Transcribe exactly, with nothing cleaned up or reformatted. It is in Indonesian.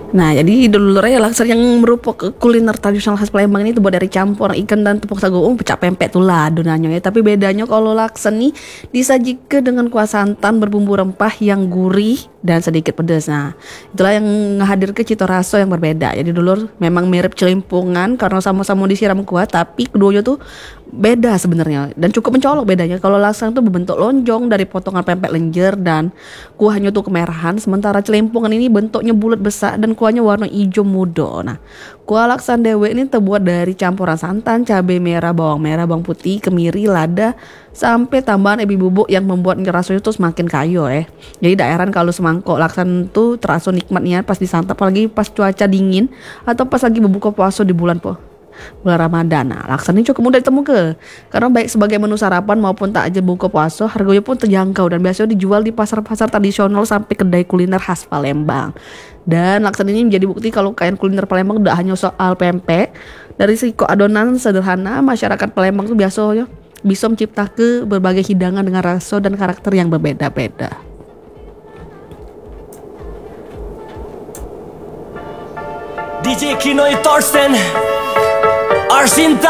Nah, jadi dulurnya laksa yang merupakan kuliner tradisional khas Palembang ini terbuat dari campuran ikan dan tepung sagu. Oh, pecah pempek tuh lah adonannya ya. Tapi bedanya kalau laksa nih disajikan dengan kuah santan berbumbu rempah yang gurih dan sedikit pedas. Nah, itulah yang menghadirkan cita rasa yang berbeda. Jadi dulur memang mirip celimpungan karena sama-sama disiram kuah, tapi keduanya tuh beda sebenarnya dan cukup mencolok bedanya. Kalau laksa itu berbentuk lonjong dari potongan pempek lenjer dan kuahnya tuh kemerahan, sementara celimpungan ini bentuknya bulat besar dan kuahnya warna hijau muda. Nah, kuah laksa dewe ini terbuat dari campuran santan, cabai merah, bawang merah, bawang putih, kemiri, lada, sampai tambahan ebi bubuk yang membuat rasanya tuh semakin kayo eh. Jadi daerah kalau semangkok laksa tuh terasa nikmatnya pas disantap, apalagi pas cuaca dingin atau pas lagi berbuka puasa di bulan po bulan Ramadan. Nah, laksa ini cukup mudah ditemu ke karena baik sebagai menu sarapan maupun tak aja buka puasa, harganya pun terjangkau dan biasanya dijual di pasar-pasar tradisional sampai kedai kuliner khas Palembang. Dan laksa ini menjadi bukti kalau kekayaan kuliner Palembang tidak hanya soal pempek. Dari siko adonan sederhana, masyarakat Palembang tuh biasanya bisa menciptakan berbagai hidangan dengan rasa dan karakter yang berbeda-beda. D J Kinoy Thorsten Arsinta